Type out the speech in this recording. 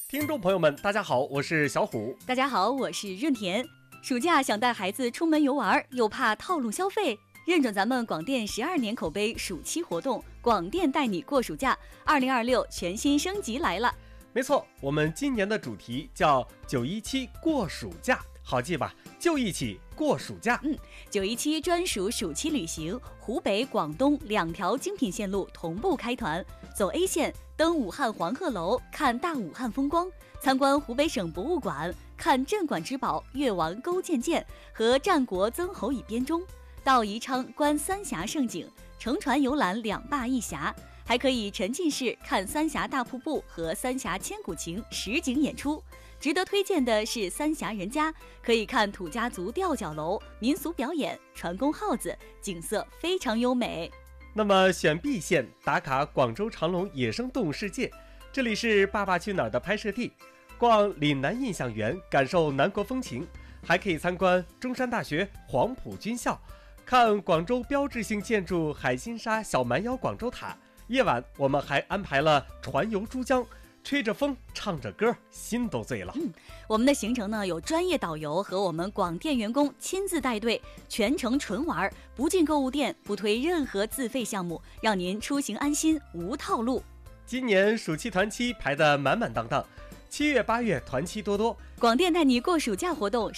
听众朋友们，大家好，我是小虎。 大家好，我是润田。暑假想带孩子出门游玩，又怕套路消费，认准咱们广电12年口碑暑期活动，广电带你过暑假，2026全新升级来了。 没错，我们今年的主题叫917过暑假，好记吧？就一起过暑假。 917专属暑期旅行，湖北、广东2条精品线路同步开团，走 A 线，登武汉黄鹤楼，看大武汉风光，参观湖北省博物馆，看镇馆之宝越王勾践剑和战国曾侯乙编钟，到宜昌观三峡胜景，乘船游览2坝1峡，还可以沉浸式看三峡大瀑布和三峡千古情实景演出。值得推荐的是三峡人家，可以看土家族吊脚楼、民俗表演、船工号子，景色非常优美。 那么选 B 线打卡广州长隆野生动物世界，这里是《爸爸去哪儿》的拍摄地，逛岭南印象园，感受南国风情，还可以参观中山大学黄埔军校，看广州标志性建筑海心沙小蛮腰广州塔。夜晚我们还安排了船游珠江，吹着风唱着歌，心都醉了。 我们的行程呢有专业导游和我们广电员工亲自带队，全程纯玩，不进购物店，不推任何自费项目，让您出行安心无套路。 今年暑期团期排得满满当当，7月8月团期多多。 广电带你过暑假活动